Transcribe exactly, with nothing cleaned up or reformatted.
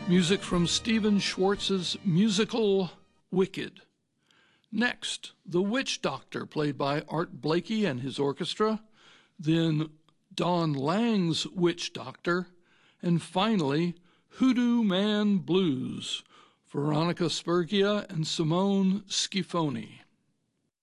Music from Stephen Schwartz's musical Wicked. Next, The Witch Doctor, played by Art Blakey and his orchestra. Then Don Lang's Witch Doctor. And finally, Hoodoo Man Blues, Veronica Spurgia and Simone Schifoni.